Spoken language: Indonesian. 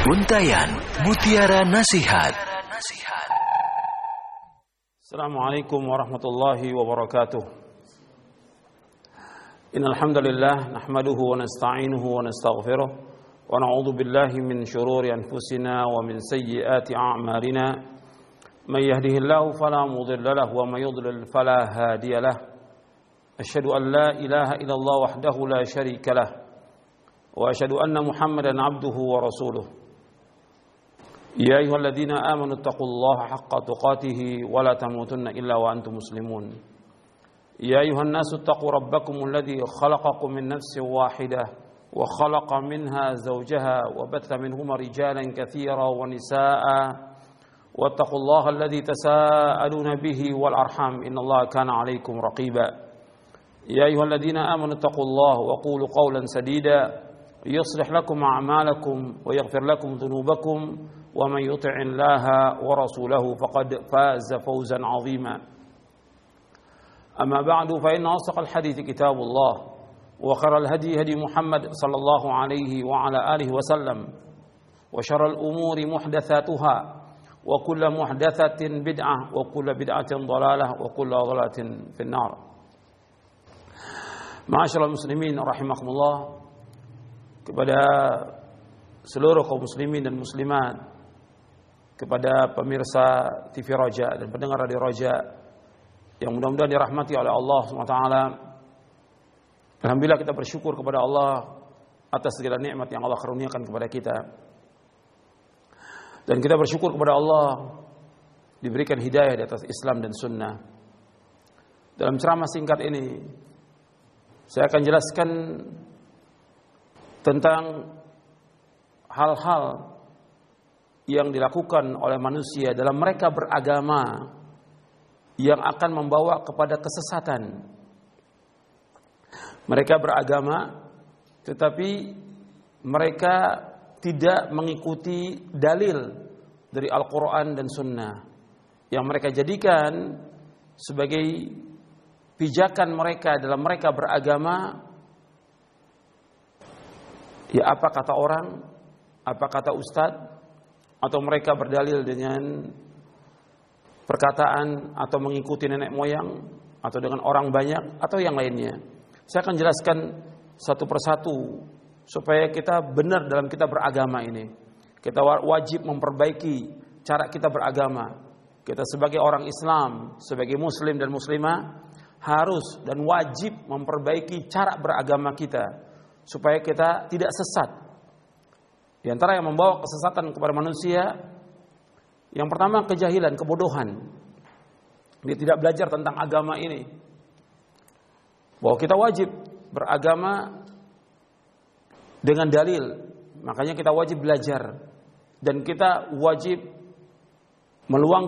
Untayan Mutiara Nasihat. Assalamualaikum warahmatullahi wabarakatuh. Innal hamdalillah nahmaduhu wa nasta'inuhu wa nastaghfiruh wa na'udzu billahi min shururi anfusina wa min sayyiati a'malina. May yahdihillahu fala mudilla lahu wa may yudlil fala hadiya lahu. Asyhadu an la ilaha illallah wahdahu la syarika lahu wa asyhadu anna Muhammadan 'abduhu wa rasuluh. يا أيها الذين آمنوا اتقوا الله حق تقاته ولا تموتن إلا وأنتم مسلمون يا أيها الناس اتقوا ربكم الذي خلقكم من نفس واحدة وخلق منها زوجها وبث منهما رجالا كثيرا ونساء واتقوا الله الذي تساءلون به والأرحام إن الله كان عليكم رقيبا يا أيها الذين آمنوا اتقوا الله وقولوا قولا سديدا يصلح لكم أعمالكم ويغفر لكم ذنوبكم ومن يطع الله ورسوله فقد فاز فوزا عظيما أما بعد فإن أصدق الحديث كتاب الله وخير الهدي هدي محمد صلى الله عليه وعلى آله وسلم وشر الأمور محدثاتها وكل محدثة بدعة وكل بدعة ضلالة وكل ضلالة في النار. Ma'asyiral muslimin rahimakumullah, kepada seluruh kaum muslimin dan muslimat, kepada pemirsa TV Raja dan pendengar Radio Raja yang mudah-mudahan dirahmati oleh Allah SWT. Alhamdulillah, kita bersyukur kepada Allah atas segala nikmat yang Allah karuniakan kepada kita. Dan kita bersyukur kepada Allah diberikan hidayah di atas Islam dan Sunnah. Dalam ceramah singkat ini saya akan jelaskan tentang hal-hal yang dilakukan oleh manusia dalam mereka beragama yang akan membawa kepada kesesatan. Mereka beragama tetapi mereka tidak mengikuti dalil dari Al-Quran dan Sunnah, yang mereka jadikan sebagai pijakan mereka dalam mereka beragama. Ya, apa kata orang, apa kata ustadz, atau mereka berdalil dengan perkataan atau mengikuti nenek moyang atau dengan orang banyak atau yang lainnya. Saya akan jelaskan satu persatu supaya kita benar dalam kita beragama ini. Kita wajib memperbaiki cara kita beragama. Kita sebagai orang Islam, sebagai muslim dan muslimah, harus dan wajib memperbaiki cara beragama kita supaya kita tidak sesat. Di antara yang membawa kesesatan kepada manusia, yang pertama kejahilan, kebodohan. Dia tidak belajar tentang agama ini. Bahwa kita wajib beragama dengan dalil. Makanya kita wajib belajar. Dan kita wajib meluangkan